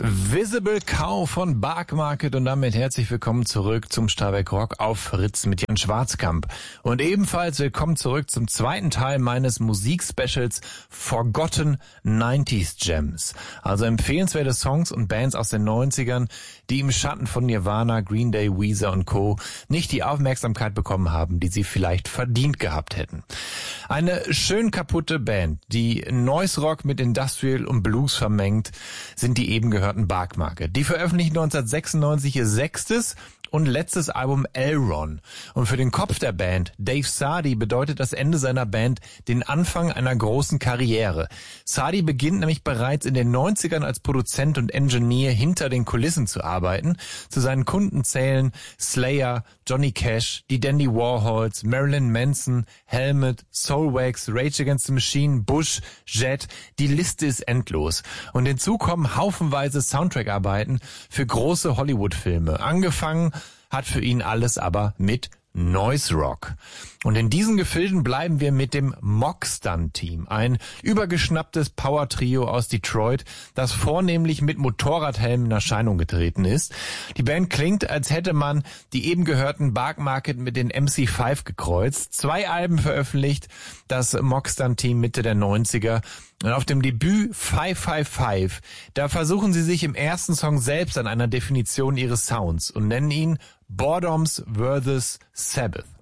Visible Cow von Bark Market und damit herzlich willkommen zurück zum Starbeck Rock auf Fritz mit Jan Schwarzkamp. Und ebenfalls willkommen zurück zum zweiten Teil meines Musikspecials Forgotten 90s Gems. Also empfehlenswerte Songs und Bands aus den 90ern, die im Schatten von Nirvana, Green Day, Weezer und Co. nicht die Aufmerksamkeit bekommen haben, die sie vielleicht verdient gehabt hätten. Eine schön kaputte Band, die Noise Rock mit Industrial und Blues vermengt, sind die eben gehörten Bark Market. Die veröffentlichten 1996 ihr sechstes und letztes Album Elron. Und für den Kopf der Band, Dave Sardy, bedeutet das Ende seiner Band den Anfang einer großen Karriere. Sardy beginnt nämlich bereits in den 90ern als Produzent und Engineer hinter den Kulissen zu arbeiten. Zu seinen Kunden zählen Slayer, Johnny Cash, die Dandy Warhols, Marilyn Manson, Helmet, Soulwax, Rage Against the Machine, Bush, Jet. Die Liste ist endlos. Und hinzu kommen haufenweise Soundtrack-Arbeiten für große Hollywood-Filme. Angefangen hat für ihn alles aber mit Noise Rock. Und in diesen Gefilden bleiben wir mit dem Mock-Stunt-Team, ein übergeschnapptes Power-Trio aus Detroit, das vornehmlich mit Motorradhelmen in Erscheinung getreten ist. Die Band klingt, als hätte man die eben gehörten Bark Market mit den MC5 gekreuzt. 2 Alben veröffentlicht, das Mock-Stunt-Team Mitte der 90er. Und auf dem Debüt 555, da versuchen sie sich im ersten Song selbst an einer Definition ihres Sounds und nennen ihn Boredoms vs. Sabbath.